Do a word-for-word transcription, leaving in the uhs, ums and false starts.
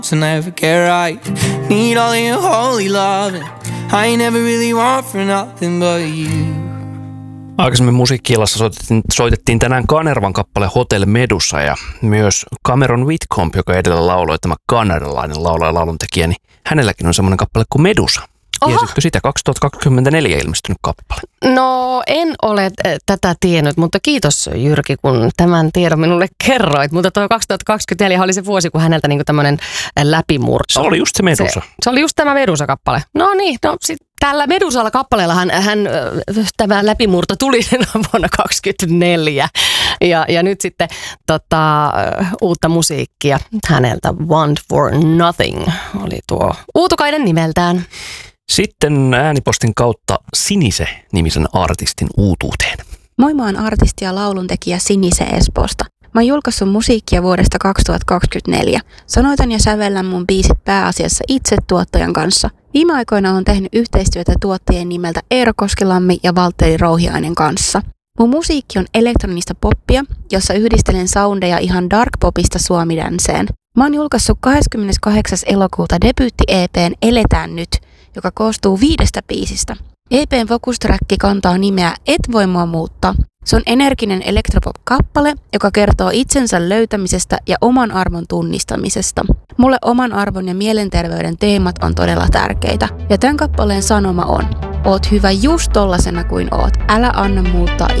to never get right. Need all your holy love, I ain't never really want for nothing but you. Aikaisemmin musiikki-illassa soitettiin, soitettiin tänään Kanervan kappale Hotel Medusa ja myös Cameron Whitcomb, joka edellä lauloi, tämä kanadalainen laulaja ja lauluntekijä, niin hänelläkin on semmoinen kappale kuin Medusa. Tiesitkö sitä? kaksituhattakaksikymmentäneljä ilmestynyt kappale. No en ole tätä tiennyt, mutta kiitos Jyrki, kun tämän tiedon minulle kerroit. Mutta tuo kaksituhattakaksikymmentäneljä oli se vuosi, kun häneltä niinku tämmöinen läpimurto. Se oli just se Medusa. Se, se oli just tämä Medusa-kappale. No niin, no sitten tällä Medusalla kappaleella hän, hän, tämä läpimurto tuli vuonna kaksituhattakaksikymmentäneljä. Ja, ja nyt sitten tota, uutta musiikkia häneltä, Want for Nothing, oli tuo Uutukainen nimeltään. Sitten äänipostin kautta Sinise-nimisen artistin uutuuteen. Moi, mä oon artisti ja lauluntekijä Sinise Espoosta. Mä oon julkaissut musiikkia vuodesta kaksituhattakaksikymmentäneljä. Sanoitan ja sävellän mun biisit pääasiassa itse tuottajan kanssa. Viime aikoina oon tehnyt yhteistyötä tuottajien nimeltä Eero Koskilammi ja Valtteri Rouhiainen kanssa. Mun musiikki on elektronista poppia, jossa yhdistelen soundeja ihan dark popista suomidanseen. Mä oon julkaissut kahdeskymmeneskahdeksas elokuuta debyytti-E P:n Eletään nyt, joka koostuu viidestä biisistä. E P:n fokustracki kantaa nimeä Et voi mua muuttaa. Se on energinen elektropop-kappale, joka kertoo itsensä löytämisestä ja oman arvon tunnistamisesta. Mulle oman arvon ja mielenterveyden teemat on todella tärkeitä. Ja tämän kappaleen sanoma on: oot hyvä just tollasena kuin oot. Älä anna muuttaa